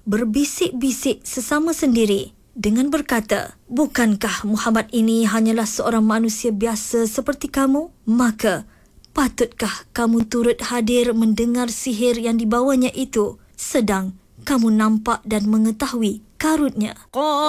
berbisik-bisik sesama sendiri dengan berkata, "Bukankah Muhammad ini hanyalah seorang manusia biasa seperti kamu? Maka, patutkah kamu turut hadir mendengar sihir yang dibawanya itu, sedang kamu nampak dan mengetahui karutnya?"